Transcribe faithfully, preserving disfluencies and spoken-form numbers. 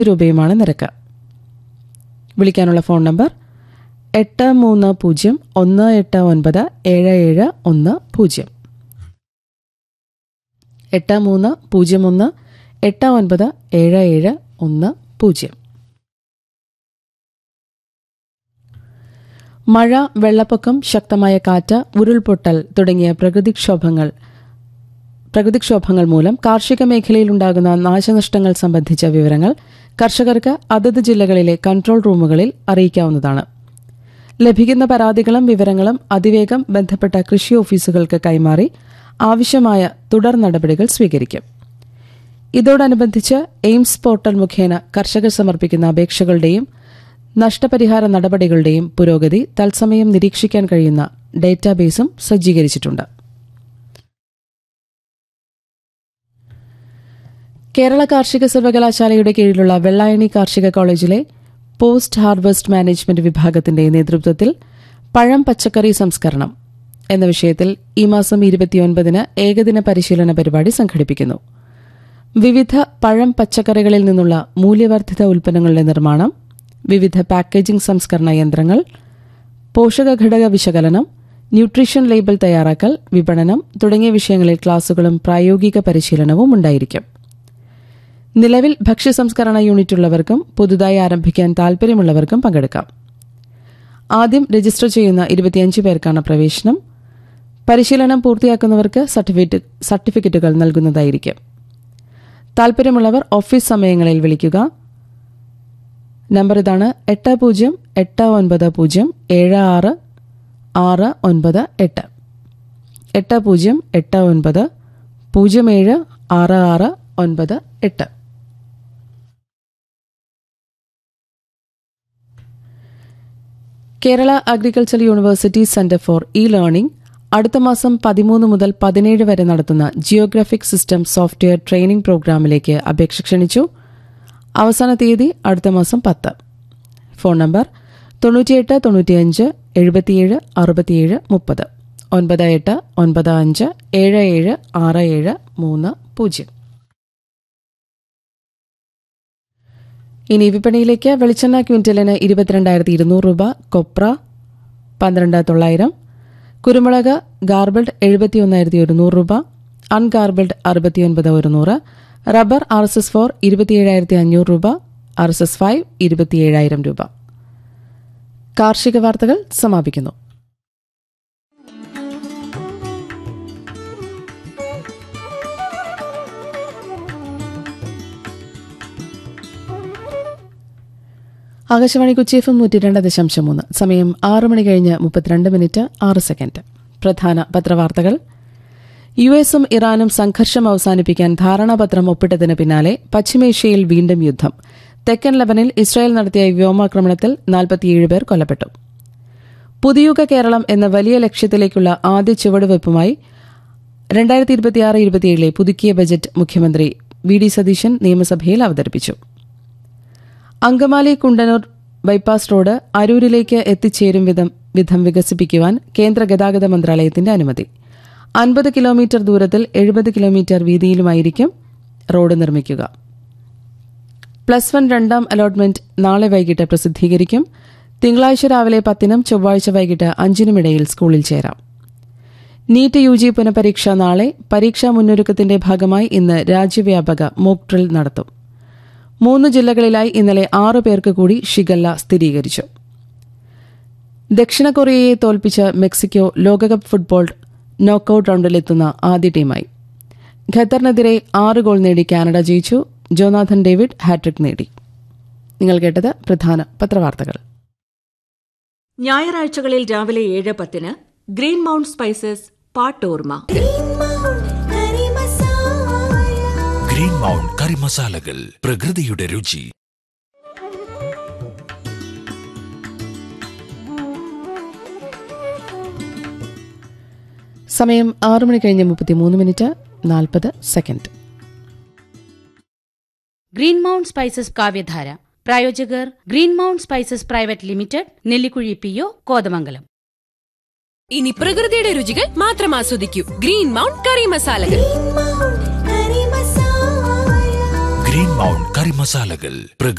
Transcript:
രൂപയുമാണ് നിരക്ക്. വിളിക്കാനുള്ള ഫോൺ നമ്പർ എട്ട് മൂന്ന് പൂജ്യം ഒന്ന് എട്ട് ഒൻപത് ഏഴ് ഏഴ് ഒന്ന് പൂജ്യം എട്ട് മൂന്ന് പൂജ്യം ഒന്ന് എട്ട് ഒൻപത് ഏഴ് ഏഴ് ഒന്ന് പൂജ്യം. മഴ, വെള്ളപ്പൊക്കം, ശക്തമായ കാറ്റ്, ഉരുൾപൊട്ടൽ തുടങ്ങിയ പ്രകൃതിക്ഷോഭങ്ങൾ പ്രകൃതിക്ഷോഭങ്ങൾ മൂലം കാർഷിക മേഖലയിലുണ്ടാകുന്ന നാശനഷ്ടങ്ങൾ സംബന്ധിച്ച വിവരങ്ങൾ കർഷകർക്ക് അതത് ജില്ലകളിലെ കൺട്രോൾ റൂമുകളിൽ അറിയിക്കാവുന്നതാണ്. ലഭിക്കുന്ന പരാതികളും വിവരങ്ങളും അതിവേഗം ബന്ധപ്പെട്ട കൃഷി ഓഫീസുകൾക്ക് കൈമാറി ആവശ്യമായ തുടർ നടപടികൾ സ്വീകരിക്കും. ഇതോടനുബന്ധിച്ച് എയിംസ് പോർട്ടൽ മുഖേന കർഷകർ സമർപ്പിക്കുന്ന അപേക്ഷകളുടെയും നഷ്ടപരിഹാര നടപടികളുടെയും പുരോഗതി തത്സമയം നിരീക്ഷിക്കാൻ കഴിയുന്ന ഡേറ്റാബേസും സജ്ജീകരിച്ചിട്ടുണ്ട്. കേരള കാർഷിക സർവകലാശാലയുടെ കീഴിലുള്ള വെള്ളായണി കാർഷിക കോളേജിലെ പോസ്റ്റ് ഹാർവസ്റ്റ് മാനേജ്മെന്റ് വിഭാഗത്തിന്റെ നേതൃത്വത്തിൽ പഴം പച്ചക്കറി സംസ്കരണം എന്ന വിഷയത്തിൽ ഈ മാസം ഇരുപത്തിയൊൻപതിന് ഏകദിന പരിശീലന പരിപാടി സംഘടിപ്പിക്കുന്നു. വിവിധ പഴം പച്ചക്കറികളിൽ നിന്നുള്ള മൂല്യവർദ്ധിത ഉൽപ്പന്നങ്ങളുടെ നിർമ്മാണം, വിവിധ പാക്കേജിംഗ് സംസ്കരണ യന്ത്രങ്ങൾ, പോഷകഘടക വിശകലനം, ന്യൂട്രീഷൻ ലേബൽ തയ്യാറാക്കൽ, വിപണനം തുടങ്ങിയ വിഷയങ്ങളിൽ ക്ലാസുകളും പ്രായോഗിക പരിശീലനവും ഉണ്ടായിരിക്കും. നിലവിൽ ഭക്ഷ്യസംസ്കരണ യൂണിറ്റുള്ളവർക്കും പുതുതായി ആരംഭിക്കാൻ താൽപര്യമുള്ളവർക്കും പങ്കെടുക്കാം. ആദ്യം രജിസ്റ്റർ ചെയ്യുന്ന ഇരുപത്തിയഞ്ച് പേർക്കാണ് പ്രവേശനം. പരിശീലനം പൂർത്തിയാക്കുന്നവർക്ക് സർട്ടിഫിക്കറ്റുകൾ നൽകുന്നതായിരിക്കും. താൽപര്യമുള്ളവർ ഓഫീസ് സമയങ്ങളിൽ വിളിക്കുക. നമ്പർ ഇതാണ്: എട്ട് പൂജ്യം എട്ട് ഒൻപത് പൂജ്യം ഏഴ് ആറ് ആറ് ഒൻപത് എട്ട് എട്ട് പൂജ്യം എട്ട് ഒൻപത് പൂജ്യം ഏഴ് ആറ് ആറ് ഒൻപത് എട്ട്. Kerala agriculture university centre for E learning അടുത്ത മാസം പതിമൂന്ന് മുതൽ പതിനേഴ് വരെ നടത്തുന്ന ജിയോഗ്രാഫിക് സിസ്റ്റം സോഫ്റ്റ്വെയർ ട്രെയിനിംഗ് പ്രോഗ്രാമിലേക്ക് അപേക്ഷ ക്ഷണിച്ചു. അവസാന തീയതി അടുത്ത മാസം പത്ത്. ഫോൺ നമ്പർ തൊണ്ണൂറ്റിയെട്ട് തൊണ്ണൂറ്റിയഞ്ച് എഴുപത്തിയേഴ് അറുപത്തിയേഴ് മുപ്പത് ഒൻപത് എട്ട് ഒൻപത് അഞ്ച് ഏഴ് ഏഴ് ആറ് ഏഴ് മൂന്ന് പൂജ്യം. ഇനി വിപണിയിലേക്ക്. വെളിച്ചെണ്ണ ക്വിന്റലിന് ഇരുപത്തിരണ്ടായിരത്തി ഇരുന്നൂറ് രൂപ, കൊപ്ര പന്ത്രണ്ട് തൊള്ളായിരം, കുരുമുളക് ഗാർബിൾഡ് എഴുപത്തിയൊന്നായിരത്തി ഒരുന്നൂറ് രൂപ, അൺഗാർബിൾഡ് അറുപത്തിയൊൻപത് ഒരുന്നൂറ്, rubber R S S four ഇരുപത്തിയേഴായിരത്തി അഞ്ഞൂറ് രൂപ, ആർ എസ് എസ് ഫൈവ് ഇരുപത്തിയേഴായിരം രൂപ. കാർഷിക വാർത്തകൾ സമാപിക്കുന്നു. ആകാശവാണി കൊച്ചി എഫ് എം നൂറ്റി രണ്ട് ദശാംശം മൂന്ന്. സമയം ആറ് മണി കഴിഞ്ഞ് മുപ്പത്തിരണ്ട് മിനിറ്റ് ആറ് സെക്കൻഡ്. പ്രധാന പത്രവാർത്തകൾ. യു എസും ഇറാനും സംഘർഷം അവസാനിപ്പിക്കാൻ ധാരണാപത്രം ഒപ്പിട്ടതിന് പിന്നാലെ പശ്ചിമേഷ്യയിൽ വീണ്ടും യുദ്ധം. തെക്കൻ ലബനിൽ ഇസ്രായേൽ നടത്തിയ വ്യോമാക്രമണത്തിൽ നാൽപ്പത്തിയേഴ് പേർ കൊല്ലപ്പെട്ടു. പുതിയുഗ കേരളം എന്ന വലിയ ലക്ഷ്യത്തിലേക്കുള്ള ആദ്യ ചുവടുവയ്പുമായി രണ്ടായിരത്തി ഇരുപത്തിയാറ് ഇരുപത്തിയേഴിലെ പുതുക്കിയ ബജറ്റ് മുഖ്യമന്ത്രി വി ഡി സതീശൻ നിയമസഭയിൽ അവതരിപ്പിച്ചു. അങ്കമാലി കുണ്ടന്നൂർ ബൈപ്പാസ് റോഡ് അരൂരിലേക്ക് എത്തിച്ചേരും വിധം വിധം വികസിപ്പിക്കുവാൻ കേന്ദ്ര ഗതാഗത മന്ത്രാലയത്തിന്റെ അനുമതി. അൻപത് കിലോമീറ്റർ ദൂരത്തിൽ എഴുപത് കിലോമീറ്റർ വീതിയിലുമായിരിക്കും റോഡ് നിർമ്മിക്കുക. പ്ലസ് വൺ രണ്ടാം അലോട്ട്മെന്റ് നാളെ വൈകിട്ട് പ്രസിദ്ധീകരിക്കും. തിങ്കളാഴ്ച രാവിലെ പത്തിനും ചൊവ്വാഴ്ച വൈകിട്ട് അഞ്ചിനുമിടയിൽ സ്കൂളിൽ ചേരാം. നീറ്റ് യു ജി പുനഃപരീക്ഷ നാളെ. പരീക്ഷാ മുന്നൊരുക്കത്തിന്റെ ഭാഗമായി ഇന്ന് രാജ്യവ്യാപക മോക്ക് ഡ്രിൽ നടത്തും. മൂന്ന് ജില്ലകളിലായി ഇന്നലെ ആറ് പേർക്ക് കൂടി ഷിഗല്ല സ്ഥിരീകരിച്ചു. ദക്ഷിണ കൊറിയയെ തോൽപ്പിച്ച് മെക്സിക്കോ ലോകകപ്പ് ഫുട്ബോൾ നോക്കൌട്ട് റൌണ്ടിലെത്തുന്ന ആദ്യ ടീമായി. ഖത്തറിനെതിരെ ആറ് ഗോൾ നേടി കാനഡ ജയിച്ചു. ജോനാഥൻ ഡേവിഡ് ഹാട്രിക് നേടി. നിങ്ങൾ കേട്ടത് പ്രധാന പത്രവാർത്തകൾ. ഞായറാഴ്ചകളിൽ രാവിലെ ഏഴ് പത്തിന് green mount spices പാട്ടോർമ. Green mount കറി മസാലകൾ, പ്രകൃതിയുടെ രുചി. സമയം ആറ് മണി കഴിഞ്ഞ് മുപ്പത്തിമൂന്ന് മിനിറ്റ് നാൽപ്പത് സെക്കൻഡ്. ഗ്രീൻ മൗണ്ട് സ്പൈസസ് കാവ്യധാര. പ്രായോജകർ green mount spices private limited, Nellikuzhi P O, Kothamangalam. ഇനി പ്രകൃതിയുടെ രുചികൾ മാത്രം ആസ്വദിക്കൂ. ഗ്രീൻ മൗണ്ട് കറി മസാലകൾ. ഗ്രീൻ മൗണ്ട് കറി മസാലകൾ.